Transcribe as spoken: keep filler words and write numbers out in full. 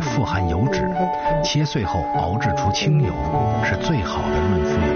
富含油脂，切碎后熬制出清油，是最好的润肤油。